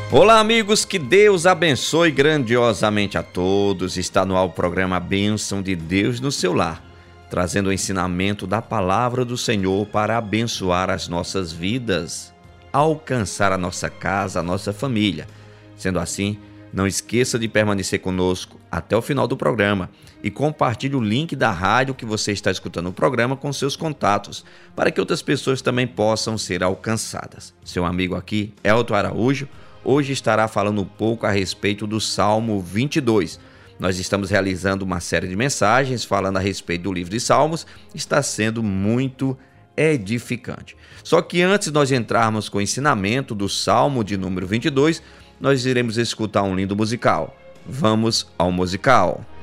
Olá, amigos, que Deus abençoe grandiosamente a todos. Está no ar o programa A Bênção de Deus no seu lar, trazendo o ensinamento da palavra do Senhor para abençoar as nossas vidas, alcançar a nossa casa, a nossa família. Sendo assim, não esqueça de permanecer conosco até o final do programa e compartilhe o link da rádio que você está escutando o programa com seus contatos, para que outras pessoas também possam ser alcançadas. Seu amigo aqui, Elton Araújo, hoje estará falando um pouco a respeito do Salmo 22. Nós estamos realizando uma série de mensagens falando a respeito do livro de Salmos. Está sendo muito edificante. Só que antes de nós entrarmos com o ensinamento do Salmo de número 22, nós iremos escutar um lindo musical. Vamos ao musical.